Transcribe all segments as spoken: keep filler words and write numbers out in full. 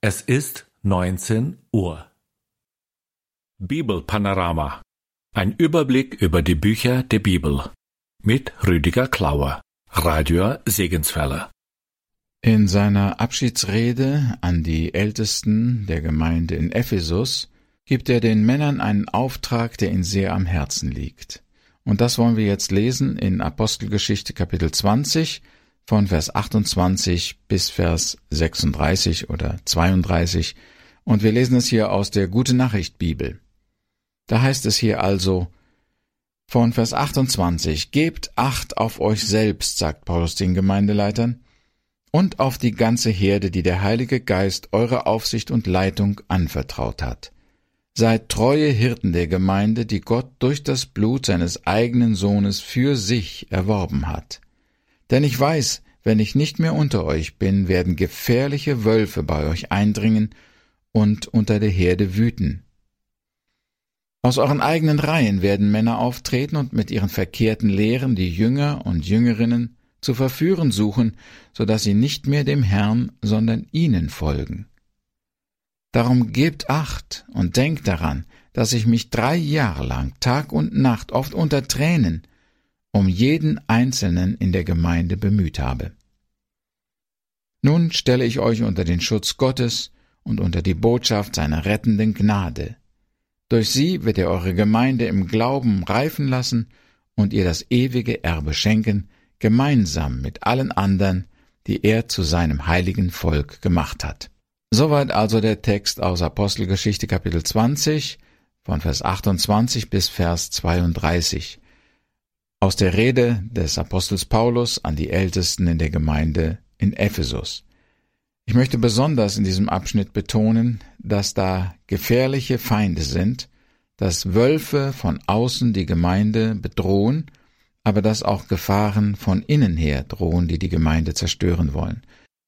Es ist neunzehn Uhr. Bibelpanorama. Ein Überblick über die Bücher der Bibel. Mit Rüdiger Klauer, Radio Segenswelle. In seiner Abschiedsrede an die Ältesten der Gemeinde in Ephesus gibt er den Männern einen Auftrag, der ihnen sehr am Herzen liegt. Und das wollen wir jetzt lesen in Apostelgeschichte Kapitel zwanzig, von Vers achtundzwanzig bis Vers sechsunddreißig oder zweiunddreißig. Und wir lesen es hier aus der Gute-Nachricht-Bibel. Da heißt es hier also von Vers achtundzwanzig, Gebt Acht auf euch selbst, sagt Paulus den Gemeindeleitern, und auf die ganze Herde, die der Heilige Geist eure Aufsicht und Leitung anvertraut hat. Seid treue Hirten der Gemeinde, die Gott durch das Blut seines eigenen Sohnes für sich erworben hat. Denn ich weiß, wenn ich nicht mehr unter euch bin, werden gefährliche Wölfe bei euch eindringen und unter der Herde wüten. Aus euren eigenen Reihen werden Männer auftreten und mit ihren verkehrten Lehren die Jünger und Jüngerinnen zu verführen suchen, so dass sie nicht mehr dem Herrn, sondern ihnen folgen. Darum gebt Acht und denkt daran, dass ich mich drei Jahre lang, Tag und Nacht, oft unter Tränen, um jeden Einzelnen in der Gemeinde bemüht habe. Nun stelle ich euch unter den Schutz Gottes und unter die Botschaft seiner rettenden Gnade. Durch sie wird er eure Gemeinde im Glauben reifen lassen und ihr das ewige Erbe schenken, gemeinsam mit allen anderen, die er zu seinem heiligen Volk gemacht hat. Soweit also der Text aus Apostelgeschichte Kapitel zwanzig, von Vers achtundzwanzig bis Vers zweiunddreißig. Aus der Rede des Apostels Paulus an die Ältesten in der Gemeinde in Ephesus. Ich möchte besonders in diesem Abschnitt betonen, dass da gefährliche Feinde sind, dass Wölfe von außen die Gemeinde bedrohen, aber dass auch Gefahren von innen her drohen, die die Gemeinde zerstören wollen.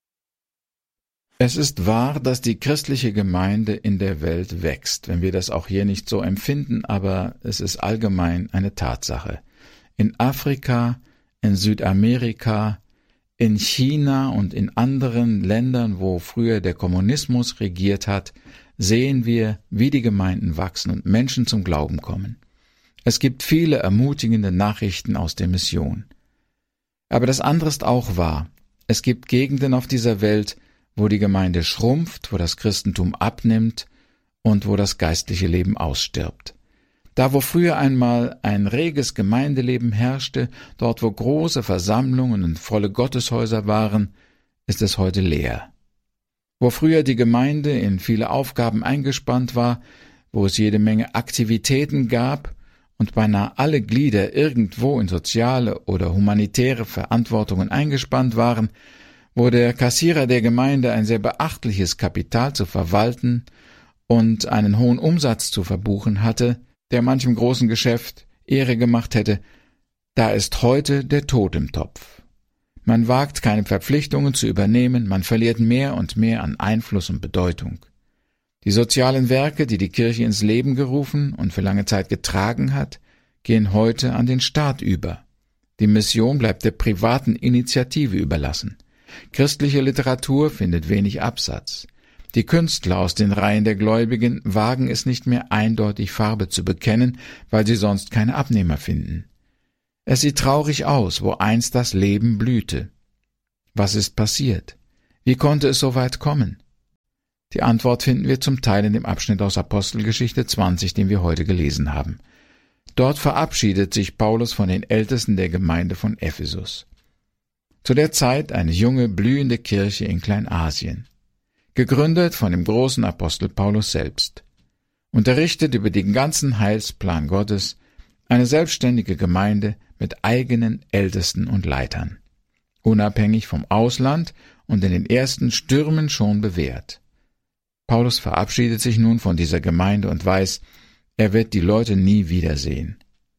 Es ist wahr, dass die christliche Gemeinde in der Welt wächst, wenn wir das auch hier nicht so empfinden, aber es ist allgemein eine Tatsache. In Afrika, in Südamerika, in China und in anderen Ländern, wo früher der Kommunismus regiert hat, sehen wir, wie die Gemeinden wachsen und Menschen zum Glauben kommen. Es gibt viele ermutigende Nachrichten aus der Mission. Aber das andere ist auch wahr. Es gibt Gegenden auf dieser Welt, wo die Gemeinde schrumpft, wo das Christentum abnimmt und wo das geistliche Leben ausstirbt. Da, wo früher einmal ein reges Gemeindeleben herrschte, dort, wo große Versammlungen und volle Gotteshäuser waren, ist es heute leer. Wo früher die Gemeinde in viele Aufgaben eingespannt war, wo es jede Menge Aktivitäten gab und beinahe alle Glieder irgendwo in soziale oder humanitäre Verantwortungen eingespannt waren, wo der Kassierer der Gemeinde ein sehr beachtliches Kapital zu verwalten und einen hohen Umsatz zu verbuchen hatte, der manchem großen Geschäft Ehre gemacht hätte, da ist heute der Tod im Topf. Man wagt keine Verpflichtungen zu übernehmen, man verliert mehr und mehr an Einfluss und Bedeutung. Die sozialen Werke, die die Kirche ins Leben gerufen und für lange Zeit getragen hat, gehen heute an den Staat über. Die Mission bleibt der privaten Initiative überlassen. Christliche Literatur findet wenig Absatz. Die Künstler aus den Reihen der Gläubigen wagen es nicht mehr eindeutig Farbe zu bekennen, weil sie sonst keine Abnehmer finden. Es sieht traurig aus, wo einst das Leben blühte. Was ist passiert? Wie konnte es so weit kommen? Die Antwort finden wir zum Teil in dem Abschnitt aus Apostelgeschichte zwanzig, den wir heute gelesen haben. Dort verabschiedet sich Paulus von den Ältesten der Gemeinde von Ephesus. Zu der Zeit eine junge, blühende Kirche in Kleinasien. Gegründet von dem großen Apostel Paulus selbst, unterrichtet über den ganzen Heilsplan Gottes, eine selbstständige Gemeinde mit eigenen Ältesten und Leitern, unabhängig vom Ausland und in den ersten Stürmen schon bewährt. Paulus verabschiedet sich nun von dieser Gemeinde und weiß, er wird die Leute nie wiedersehen.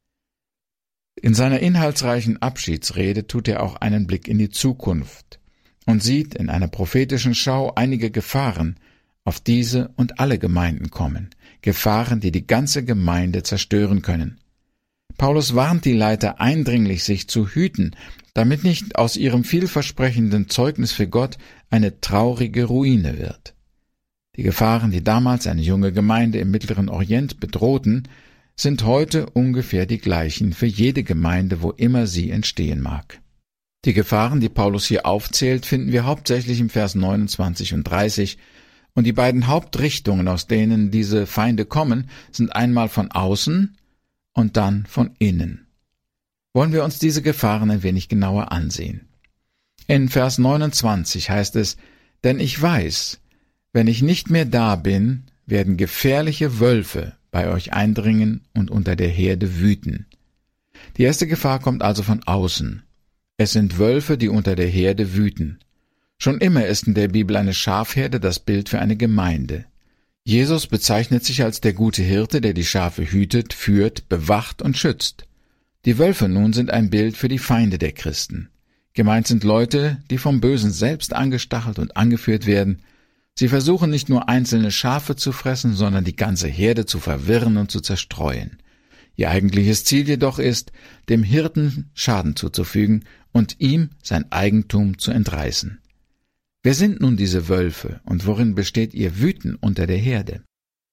In seiner inhaltsreichen Abschiedsrede tut er auch einen Blick in die Zukunft und sieht in einer prophetischen Schau einige Gefahren, auf diese und alle Gemeinden kommen, Gefahren, die die ganze Gemeinde zerstören können. Paulus warnt die Leiter eindringlich, sich zu hüten, damit nicht aus ihrem vielversprechenden Zeugnis für Gott eine traurige Ruine wird. Die Gefahren, die damals eine junge Gemeinde im Mittleren Orient bedrohten, sind heute ungefähr die gleichen für jede Gemeinde, wo immer sie entstehen mag. Die Gefahren, die Paulus hier aufzählt, finden wir hauptsächlich im Vers neunundzwanzig und dreißig, und die beiden Hauptrichtungen, aus denen diese Feinde kommen, sind einmal von außen und dann von innen. Wollen wir uns diese Gefahren ein wenig genauer ansehen. In Vers neunundzwanzig heißt es, denn ich weiß, wenn ich nicht mehr da bin, werden gefährliche Wölfe bei euch eindringen und unter der Herde wüten. Die erste Gefahr kommt also von außen. Es sind Wölfe, die unter der Herde wüten. Schon immer ist in der Bibel eine Schafherde das Bild für eine Gemeinde. Jesus bezeichnet sich als der gute Hirte, der die Schafe hütet, führt, bewacht und schützt. Die Wölfe nun sind ein Bild für die Feinde der Christen. Gemeint sind Leute, die vom Bösen selbst angestachelt und angeführt werden. Sie versuchen nicht nur einzelne Schafe zu fressen, sondern die ganze Herde zu verwirren und zu zerstreuen. Ihr eigentliches Ziel jedoch ist, dem Hirten Schaden zuzufügen und ihm sein Eigentum zu entreißen. Wer sind nun diese Wölfe und worin besteht ihr Wüten unter der Herde?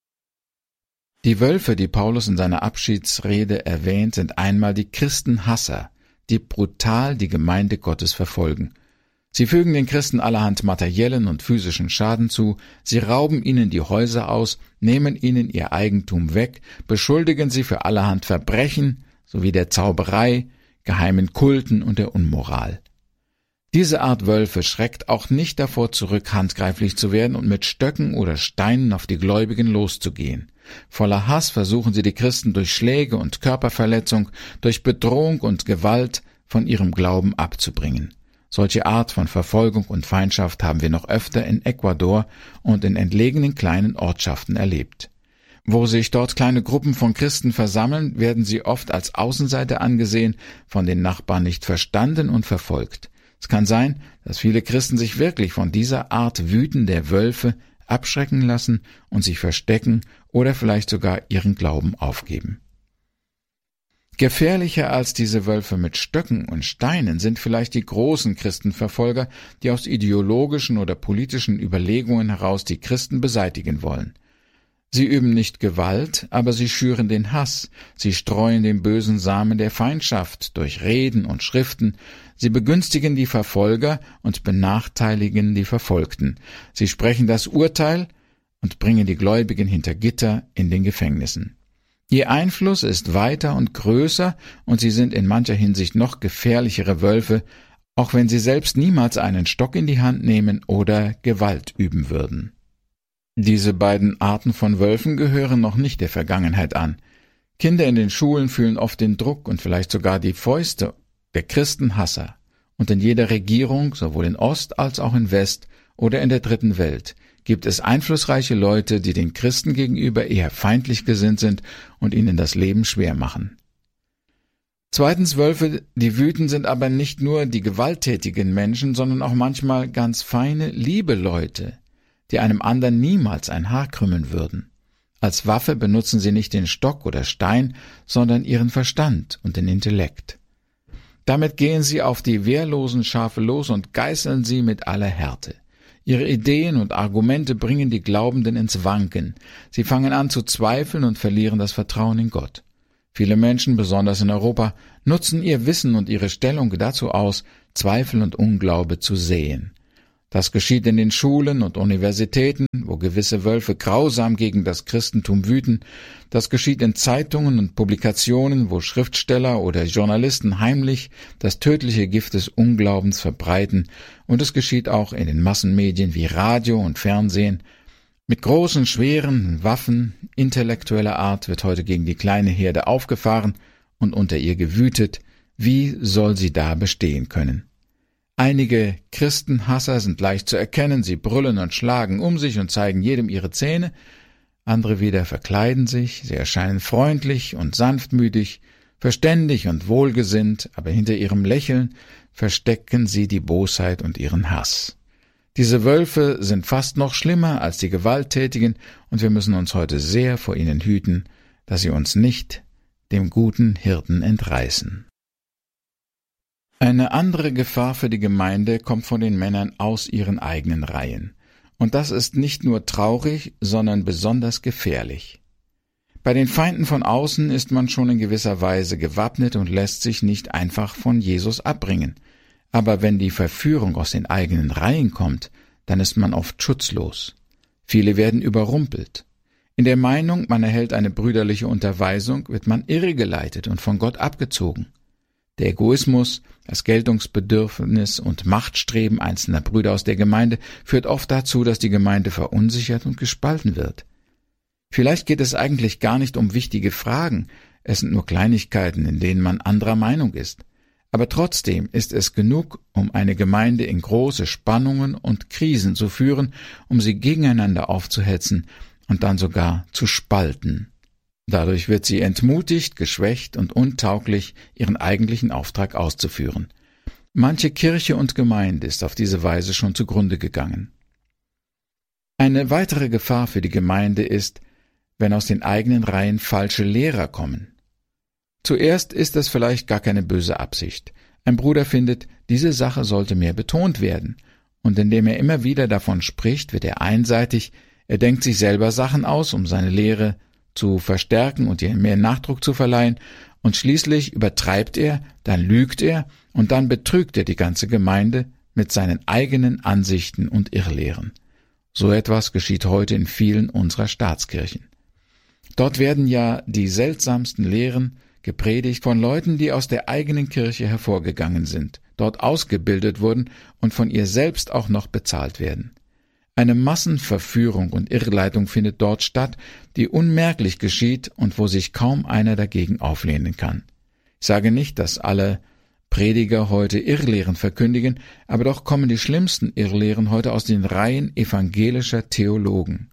Die Wölfe, die Paulus in seiner Abschiedsrede erwähnt, sind einmal die Christenhasser, die brutal die Gemeinde Gottes verfolgen. Sie fügen den Christen allerhand materiellen und physischen Schaden zu, sie rauben ihnen die Häuser aus, nehmen ihnen ihr Eigentum weg, beschuldigen sie für allerhand Verbrechen sowie der Zauberei, geheimen Kulten und der Unmoral. Diese Art Wölfe schreckt auch nicht davor zurück, handgreiflich zu werden und mit Stöcken oder Steinen auf die Gläubigen loszugehen. Voller Hass versuchen sie die Christen durch Schläge und Körperverletzung, durch Bedrohung und Gewalt von ihrem Glauben abzubringen. Solche Art von Verfolgung und Feindschaft haben wir noch öfter in Ecuador und in entlegenen kleinen Ortschaften erlebt. Wo sich dort kleine Gruppen von Christen versammeln, werden sie oft als Außenseiter angesehen, von den Nachbarn nicht verstanden und verfolgt. Es kann sein, dass viele Christen sich wirklich von dieser Art Wüten der Wölfe abschrecken lassen und sich verstecken oder vielleicht sogar ihren Glauben aufgeben. Gefährlicher als diese Wölfe mit Stöcken und Steinen sind vielleicht die großen Christenverfolger, die aus ideologischen oder politischen Überlegungen heraus die Christen beseitigen wollen. Sie üben nicht Gewalt, aber sie schüren den Hass, sie streuen den bösen Samen der Feindschaft durch Reden und Schriften, sie begünstigen die Verfolger und benachteiligen die Verfolgten, sie sprechen das Urteil und bringen die Gläubigen hinter Gitter in den Gefängnissen. Ihr Einfluss ist weiter und größer und sie sind in mancher Hinsicht noch gefährlichere Wölfe, auch wenn sie selbst niemals einen Stock in die Hand nehmen oder Gewalt üben würden. Diese beiden Arten von Wölfen gehören noch nicht der Vergangenheit an. Kinder in den Schulen fühlen oft den Druck und vielleicht sogar die Fäuste der Christenhasser. Und in jeder Regierung, sowohl in Ost als auch in West oder in der dritten Welt, gibt es einflussreiche Leute, die den Christen gegenüber eher feindlich gesinnt sind und ihnen das Leben schwer machen. Zweitens, Wölfe, die wüten, sind aber nicht nur die gewalttätigen Menschen, sondern auch manchmal ganz feine, liebe Leute, die einem anderen niemals ein Haar krümmen würden. Als Waffe benutzen sie nicht den Stock oder Stein, sondern ihren Verstand und den Intellekt. Damit gehen sie auf die wehrlosen Schafe los und geißeln sie mit aller Härte. Ihre Ideen und Argumente bringen die Glaubenden ins Wanken. Sie fangen an zu zweifeln und verlieren das Vertrauen in Gott. Viele Menschen, besonders in Europa, nutzen ihr Wissen und ihre Stellung dazu aus, Zweifel und Unglaube zu säen. Das geschieht in den Schulen und Universitäten, wo gewisse Wölfe grausam gegen das Christentum wüten. Das geschieht in Zeitungen und Publikationen, wo Schriftsteller oder Journalisten heimlich das tödliche Gift des Unglaubens verbreiten. Und es geschieht auch in den Massenmedien wie Radio und Fernsehen. Mit großen, schweren Waffen intellektueller Art wird heute gegen die kleine Herde aufgefahren und unter ihr gewütet. Wie soll sie da bestehen können? Einige Christenhasser sind leicht zu erkennen, sie brüllen und schlagen um sich und zeigen jedem ihre Zähne. Andere wieder verkleiden sich, sie erscheinen freundlich und sanftmütig, verständig und wohlgesinnt, aber hinter ihrem Lächeln verstecken sie die Bosheit und ihren Hass. Diese Wölfe sind fast noch schlimmer als die Gewalttätigen, und wir müssen uns heute sehr vor ihnen hüten, dass sie uns nicht dem guten Hirten entreißen. Eine andere Gefahr für die Gemeinde kommt von den Männern aus ihren eigenen Reihen. Und das ist nicht nur traurig, sondern besonders gefährlich. Bei den Feinden von außen ist man schon in gewisser Weise gewappnet und lässt sich nicht einfach von Jesus abbringen. Aber wenn die Verführung aus den eigenen Reihen kommt, dann ist man oft schutzlos. Viele werden überrumpelt. In der Meinung, man erhält eine brüderliche Unterweisung, wird man irregeleitet und von Gott abgezogen. Der Egoismus, das Geltungsbedürfnis und Machtstreben einzelner Brüder aus der Gemeinde führt oft dazu, dass die Gemeinde verunsichert und gespalten wird. Vielleicht geht es eigentlich gar nicht um wichtige Fragen, es sind nur Kleinigkeiten, in denen man anderer Meinung ist. Aber trotzdem ist es genug, um eine Gemeinde in große Spannungen und Krisen zu führen, um sie gegeneinander aufzuhetzen und dann sogar zu spalten. Dadurch wird sie entmutigt, geschwächt und untauglich, ihren eigentlichen Auftrag auszuführen. Manche Kirche und Gemeinde ist auf diese Weise schon zugrunde gegangen. Eine weitere Gefahr für die Gemeinde ist, wenn aus den eigenen Reihen falsche Lehrer kommen. Zuerst ist es vielleicht gar keine böse Absicht. Ein Bruder findet, diese Sache sollte mehr betont werden, und indem er immer wieder davon spricht, wird er einseitig, er denkt sich selber Sachen aus, um seine Lehre zu verstärken und ihr mehr Nachdruck zu verleihen, und schließlich übertreibt er, dann lügt er, und dann betrügt er die ganze Gemeinde mit seinen eigenen Ansichten und Irrlehren. So etwas geschieht heute in vielen unserer Staatskirchen. Dort werden ja die seltsamsten Lehren gepredigt von Leuten, die aus der eigenen Kirche hervorgegangen sind, dort ausgebildet wurden und von ihr selbst auch noch bezahlt werden. Eine Massenverführung und Irrleitung findet dort statt, die unmerklich geschieht und wo sich kaum einer dagegen auflehnen kann. Ich sage nicht, dass alle Prediger heute Irrlehren verkündigen, aber doch kommen die schlimmsten Irrlehren heute aus den Reihen evangelischer Theologen.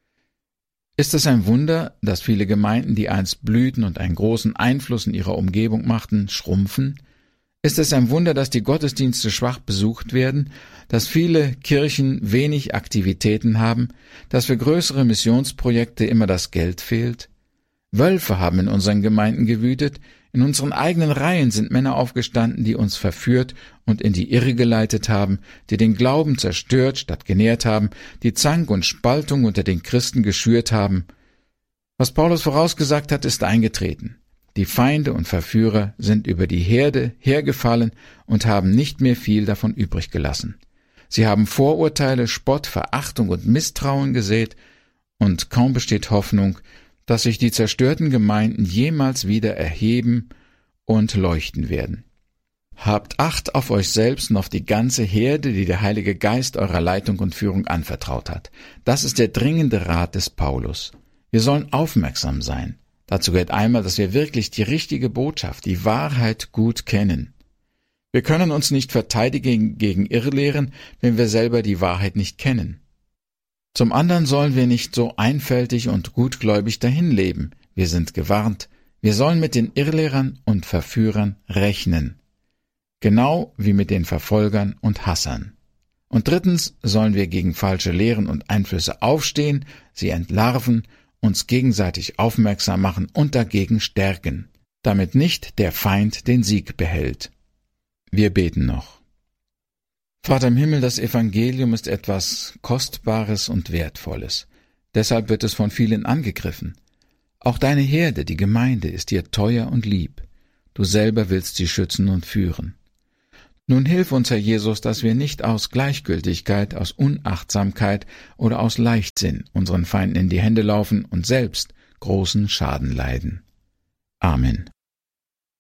Ist es ein Wunder, dass viele Gemeinden, die einst blühten und einen großen Einfluss in ihrer Umgebung machten, schrumpfen? Ist es ein Wunder, dass die Gottesdienste schwach besucht werden, dass viele Kirchen wenig Aktivitäten haben, dass für größere Missionsprojekte immer das Geld fehlt? Wölfe haben in unseren Gemeinden gewütet, in unseren eigenen Reihen sind Männer aufgestanden, die uns verführt und in die Irre geleitet haben, die den Glauben zerstört statt genährt haben, die Zank und Spaltung unter den Christen geschürt haben. Was Paulus vorausgesagt hat, ist eingetreten. Die Feinde und Verführer sind über die Herde hergefallen und haben nicht mehr viel davon übrig gelassen. Sie haben Vorurteile, Spott, Verachtung und Misstrauen gesät, und kaum besteht Hoffnung, dass sich die zerstörten Gemeinden jemals wieder erheben und leuchten werden. Habt Acht auf euch selbst und auf die ganze Herde, die der Heilige Geist eurer Leitung und Führung anvertraut hat. Das ist der dringende Rat des Paulus. Wir sollen aufmerksam sein. Dazu gehört einmal, dass wir wirklich die richtige Botschaft, die Wahrheit gut kennen. Wir können uns nicht verteidigen gegen Irrlehren, wenn wir selber die Wahrheit nicht kennen. Zum anderen sollen wir nicht so einfältig und gutgläubig dahinleben. Wir sind gewarnt. Wir sollen mit den Irrlehrern und Verführern rechnen. Genau wie mit den Verfolgern und Hassern. Und drittens sollen wir gegen falsche Lehren und Einflüsse aufstehen, sie entlarven, uns gegenseitig aufmerksam machen und dagegen stärken, damit nicht der Feind den Sieg behält. Wir beten noch. Vater im Himmel, das Evangelium ist etwas Kostbares und Wertvolles. Deshalb wird es von vielen angegriffen. Auch deine Herde, die Gemeinde, ist dir teuer und lieb. Du selber willst sie schützen und führen. Nun hilf uns, Herr Jesus, dass wir nicht aus Gleichgültigkeit, aus Unachtsamkeit oder aus Leichtsinn unseren Feinden in die Hände laufen und selbst großen Schaden leiden. Amen.